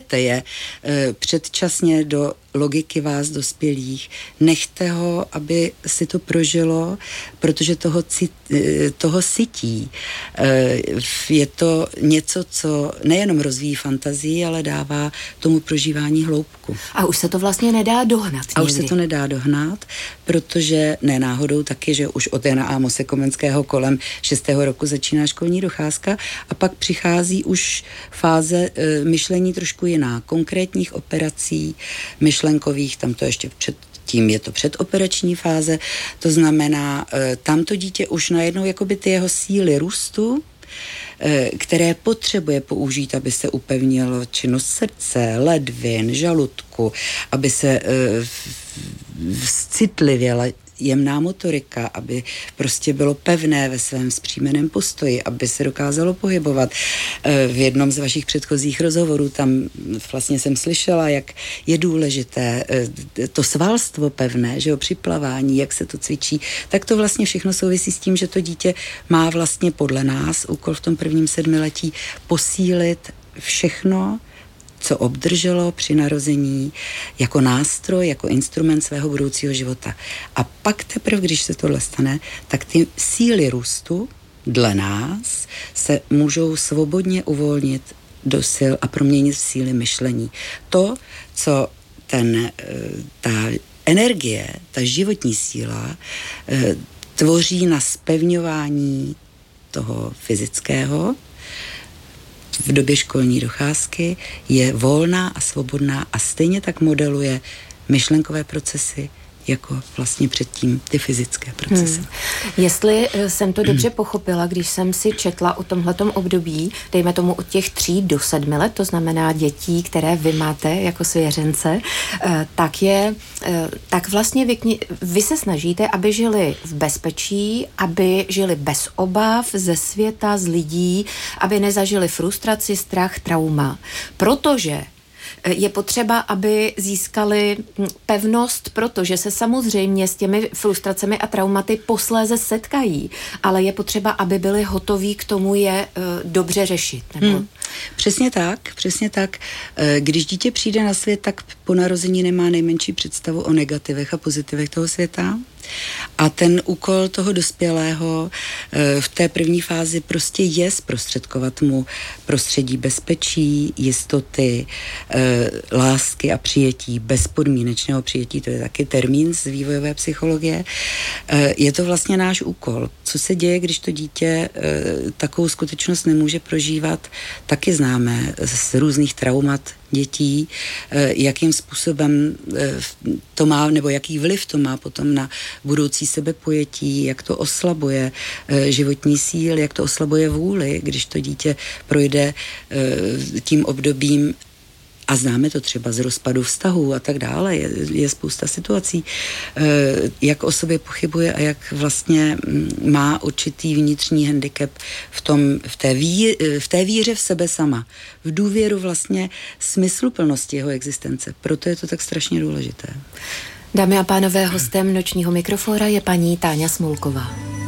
nedělejte je předčasně do logiky vás dospělých. Nechte ho, aby si to prožilo, protože toho sytí. Je to něco, co nejenom rozvíjí fantazii, ale dává tomu prožívání hloubku. A už se to vlastně nedá dohnat někdy. A už se to nedá dohnat, protože nenáhodou taky, že už od Jana Amose Komenského kolem 6. roku začíná školní docházka a pak přichází už fáze myšlení trošku jiná, konkrétních operací, myšlenkových, tam to ještě tím je to předoperační fáze, to znamená, tam to dítě už najednou jakoby ty jeho síly růstu, které potřebuje použít, aby se upevnilo činnost srdce, ledvin, žaludku, aby se citlivěla jemná motorika, aby prostě bylo pevné ve svém vzpřímeném postoji, aby se dokázalo pohybovat. V jednom z vašich předchozích rozhovorů tam vlastně jsem slyšela, jak je důležité to svalstvo pevné, že jo, při plavání, jak se to cvičí, tak to vlastně všechno souvisí s tím, že to dítě má vlastně podle nás úkol v tom prvním 7letí posílit všechno, co obdrželo při narození jako nástroj, jako instrument svého budoucího života. A pak teprve, když se tohle stane, tak ty síly růstu dle nás se můžou svobodně uvolnit do sil a proměnit v síly myšlení. To, co ta energie, ta životní síla tvoří na zpevňování toho fyzického, v době školní docházky je volná a svobodná a stejně tak modeluje myšlenkové procesy jako vlastně předtím ty fyzické procesy. Jestli jsem to dobře pochopila, když jsem si četla o tomhletom období, dejme tomu od těch 3 do 7 let, to znamená dětí, které vy máte jako svěřence, tak vlastně vy se snažíte, aby žili v bezpečí, aby žili bez obav ze světa, z lidí, aby nezažili frustraci, strach, trauma. Protože je potřeba, aby získali pevnost, protože se samozřejmě s těmi frustracemi a traumaty posléze setkají, ale je potřeba, aby byli hotoví k tomu je dobře řešit. Nebo? Přesně tak. Když dítě přijde na svět, tak po narození nemá nejmenší představu o negativech a pozitivech toho světa. A ten úkol toho dospělého v té první fázi prostě je zprostředkovat mu prostředí bezpečí, jistoty, lásky a přijetí, bezpodmínečného přijetí, to je taky termín z vývojové psychologie. Je to vlastně náš úkol. Co se děje, když to dítě takovou skutečnost nemůže prožívat, taky známe z různých traumat dětí, jakým způsobem to má, nebo jaký vliv to má potom na budoucí sebepojetí, jak to oslabuje životní síly, jak to oslabuje vůli, když to dítě projde tím obdobím. A známe to třeba z rozpadu vztahů a tak dále. Je spousta situací, jak o sobě pochybuje a jak vlastně má určitý vnitřní handicap v té víře v sebe sama. V důvěru vlastně smysluplnosti jeho existence. Proto je to tak strašně důležité. Dámy a pánové, hostem nočního mikrofóra je paní Táňa Smolková.